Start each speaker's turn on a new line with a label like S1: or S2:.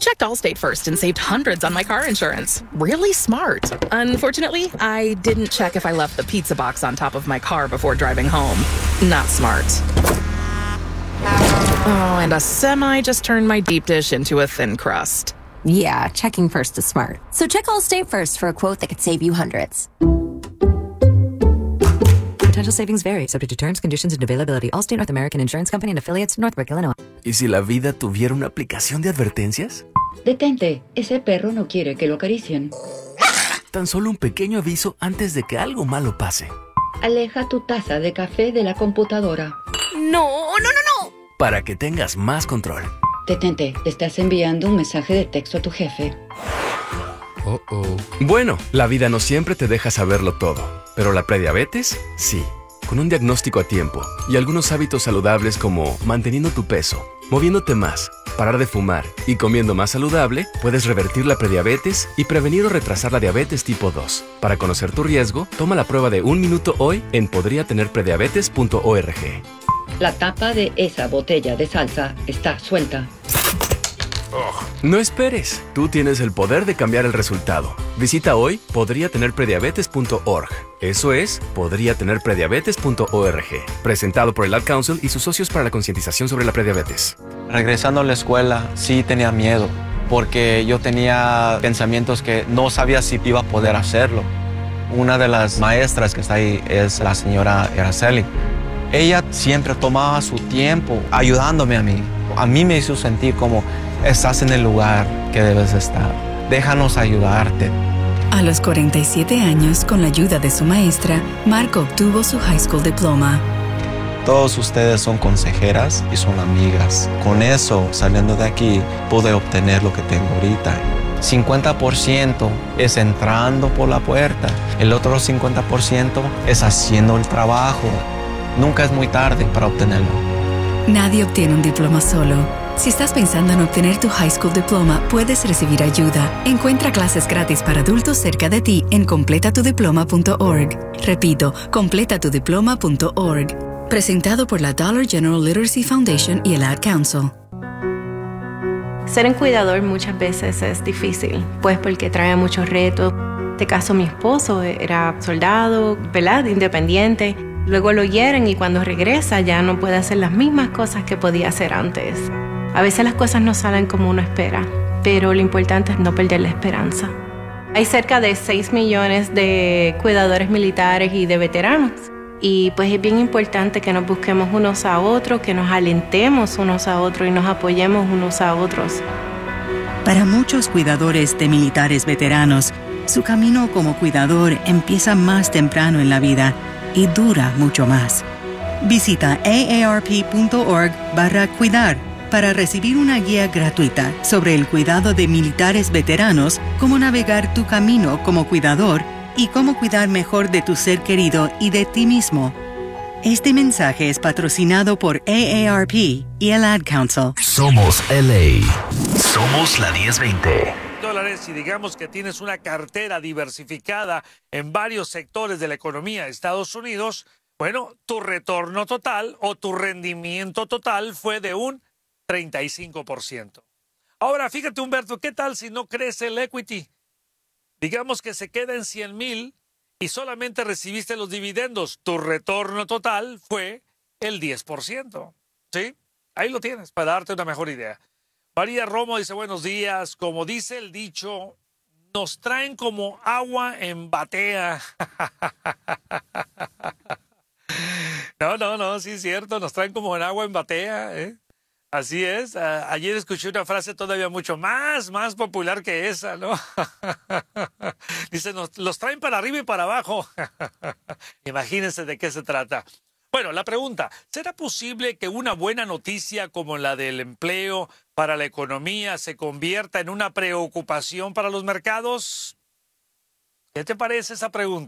S1: checked Allstate first and saved hundreds on my car insurance. Really smart. Unfortunately, I didn't check if I left the pizza box on top of my car before driving home. Not smart. Oh, and a semi just turned my deep dish into a thin crust.
S2: Yeah, checking first is smart. So check Allstate first for a quote that could save you hundreds.
S3: Potential savings vary, subject to terms, conditions, and availability. Allstate North American Insurance Company and affiliates, Northbrook, Illinois.
S4: ¿Y si la vida tuviera una aplicación de advertencias?
S5: Detente, ese perro no quiere que lo acaricien.
S4: Tan solo un pequeño aviso antes de que algo malo pase.
S5: Aleja tu taza de café de la computadora.
S1: No.
S4: Para que tengas más control.
S5: Detente, le estás enviando un mensaje de texto a tu jefe.
S4: Bueno, la vida no siempre te deja saberlo todo, pero la prediabetes, sí. Con un diagnóstico a tiempo y algunos hábitos saludables como manteniendo tu peso, moviéndote más, parar de fumar y comiendo más saludable, puedes revertir la prediabetes y prevenir o retrasar la diabetes tipo 2. Para conocer tu riesgo, toma la prueba de 1 minuto hoy en podriatenerprediabetes.org.
S5: La tapa de esa botella de salsa está suelta.
S4: No esperes, tú tienes el poder de cambiar el resultado. Visita hoy podriatenerprediabetes.org. Eso es, podriatenerprediabetes.org. Presentado por el Ad Council y sus socios para la concientización sobre la prediabetes.
S6: Regresando a la escuela, sí tenía miedo, porque yo tenía pensamientos que no sabía si iba a poder hacerlo. Una de las maestras que está ahí es la señora Araceli. Ella siempre tomaba su tiempo ayudándome a mí. A mí me hizo sentir como estás en el lugar que debes estar. Déjanos ayudarte.
S7: A los 47 años, con la ayuda de su maestra, Marco obtuvo su high school diploma.
S6: Todos ustedes son consejeras y son amigas. Con eso, saliendo de aquí, pude obtener lo que tengo ahorita. 50% es entrando por la puerta. El otro 50% es haciendo el trabajo. Nunca es muy tarde para obtenerlo.
S7: Nadie obtiene un diploma solo. Si estás pensando en obtener tu high school diploma, puedes recibir ayuda. Encuentra clases gratis para adultos cerca de ti en completatudiploma.org. Repito, completatudiploma.org. Presentado por la Dollar General Literacy Foundation y el Ad Council.
S8: Ser un cuidador muchas veces es difícil, pues porque trae muchos retos. En este caso, mi esposo era soldado, ¿verdad? Independiente. Luego lo hieren y cuando regresa ya no puede hacer las mismas cosas que podía hacer antes. A veces las cosas no salen como uno espera, pero lo importante es no perder la esperanza. Hay cerca de 6 millones de cuidadores militares y de veteranos. Y pues es bien importante que nos busquemos unos a otros, que nos alentemos unos a otros y nos apoyemos unos a otros.
S9: Para muchos cuidadores de militares veteranos, su camino como cuidador empieza más temprano en la vida y dura mucho más. Visita aarp.org/cuidar para recibir una guía gratuita sobre el cuidado de militares veteranos, cómo navegar tu camino como cuidador y cómo cuidar mejor de tu ser querido y de ti mismo. Este mensaje es patrocinado por AARP y el Ad Council.
S10: Somos LA. Somos la 1020.
S11: Dólares y digamos que tienes una cartera diversificada en varios sectores de la economía de Estados Unidos, bueno, tu retorno total o tu rendimiento total fue de un 35%. Ahora, fíjate, Humberto, ¿qué tal si no crece el equity? Digamos que se queda en 100,000 y solamente recibiste los dividendos. Tu retorno total fue el 10%. ¿Sí? Ahí lo tienes para darte una mejor idea. María Romo dice, buenos días. Como dice el dicho, nos traen como agua en batea. No, sí es cierto, nos traen como en agua en batea, ¿eh? Así es. Ayer escuché una frase todavía mucho más popular que esa, ¿no? Dice, los traen para arriba y para abajo. Imagínense de qué se trata. Bueno, la pregunta, ¿será posible que una buena noticia como la del empleo para la economía se convierta en una preocupación para los mercados? ¿Qué te parece esa pregunta?